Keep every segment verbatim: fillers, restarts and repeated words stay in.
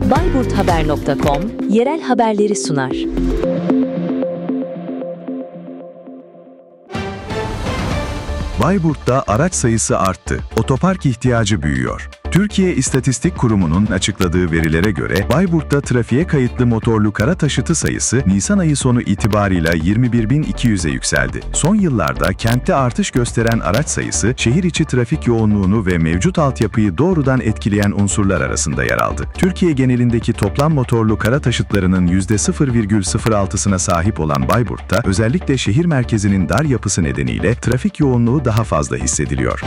bayburthaber nokta com yerel haberleri sunar. Bayburt'ta araç sayısı arttı. Otopark ihtiyacı büyüyor. Türkiye İstatistik Kurumu'nun açıkladığı verilere göre Bayburt'ta trafiğe kayıtlı motorlu kara taşıtı sayısı Nisan ayı sonu itibarıyla yirmi bir bin iki yüze yükseldi. Son yıllarda kentte artış gösteren araç sayısı şehir içi trafik yoğunluğunu ve mevcut altyapıyı doğrudan etkileyen unsurlar arasında yer aldı. Türkiye genelindeki toplam motorlu kara taşıtlarının yüzde sıfır virgül sıfır altısına sahip olan Bayburt'ta özellikle şehir merkezinin dar yapısı nedeniyle trafik yoğunluğu daha fazla hissediliyor.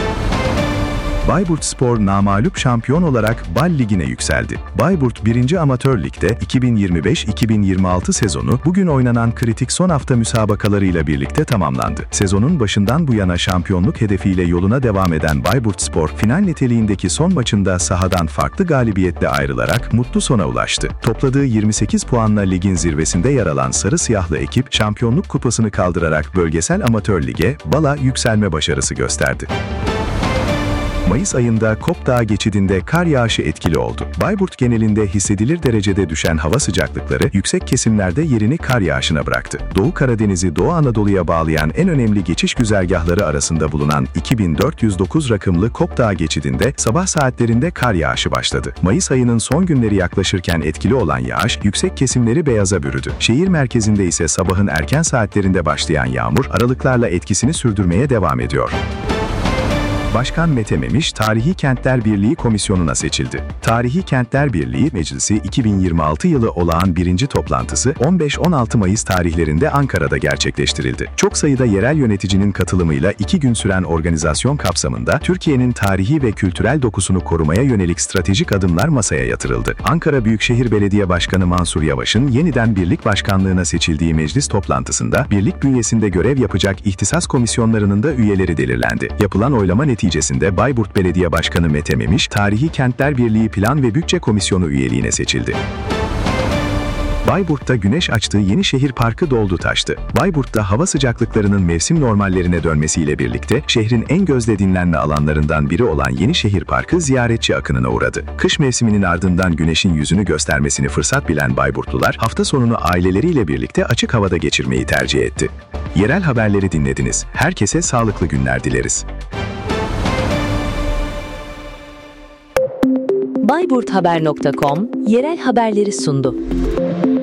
Bayburtspor namağlup şampiyon olarak Bal Ligi'ne yükseldi. Bayburt birinci Amatör Lig'de iki bin yirmi beş iki bin yirmi altı sezonu bugün oynanan kritik son hafta müsabakalarıyla birlikte tamamlandı. Sezonun başından bu yana şampiyonluk hedefiyle yoluna devam eden Bayburtspor, final niteliğindeki son maçında sahadan farklı galibiyetle ayrılarak mutlu sona ulaştı. Topladığı yirmi sekiz puanla ligin zirvesinde yer alan sarı siyahlı ekip, şampiyonluk kupasını kaldırarak bölgesel amatör lige, Bal'a yükselme başarısı gösterdi. Mayıs ayında Kopdağ geçidinde kar yağışı etkili oldu. Bayburt genelinde hissedilir derecede düşen hava sıcaklıkları yüksek kesimlerde yerini kar yağışına bıraktı. Doğu Karadeniz'i Doğu Anadolu'ya bağlayan en önemli geçiş güzergahları arasında bulunan iki bin dört yüz dokuz rakımlı Kopdağ geçidinde sabah saatlerinde kar yağışı başladı. Mayıs ayının son günleri yaklaşırken etkili olan yağış yüksek kesimleri beyaza bürüdü. Şehir merkezinde ise sabahın erken saatlerinde başlayan yağmur aralıklarla etkisini sürdürmeye devam ediyor. Başkan Mete Memiş, Tarihi Kentler Birliği Komisyonu'na seçildi. Tarihi Kentler Birliği Meclisi iki bin yirmi altı yılı olağan birinci toplantısı on beş on altı Mayıs tarihlerinde Ankara'da gerçekleştirildi. Çok sayıda yerel yöneticinin katılımıyla iki gün süren organizasyon kapsamında Türkiye'nin tarihi ve kültürel dokusunu korumaya yönelik stratejik adımlar masaya yatırıldı. Ankara Büyükşehir Belediye Başkanı Mansur Yavaş'ın yeniden birlik başkanlığına seçildiği meclis toplantısında birlik bünyesinde görev yapacak ihtisas komisyonlarının da üyeleri belirlendi. Yapılan oylama neticesinde Neticesinde Bayburt Belediye Başkanı Mete Memiş, Tarihi Kentler Birliği Plan ve Bütçe Komisyonu üyeliğine seçildi. Bayburt'ta güneş açtığı Yenişehir Parkı doldu taştı. Bayburt'ta hava sıcaklıklarının mevsim normallerine dönmesiyle birlikte şehrin en gözde dinlenme alanlarından biri olan Yenişehir Parkı ziyaretçi akınına uğradı. Kış mevsiminin ardından güneşin yüzünü göstermesini fırsat bilen Bayburtlular hafta sonunu aileleriyle birlikte açık havada geçirmeyi tercih etti. Yerel haberleri dinlediniz. Herkese sağlıklı günler dileriz. bayburthaber nokta com yerel haberleri sundu.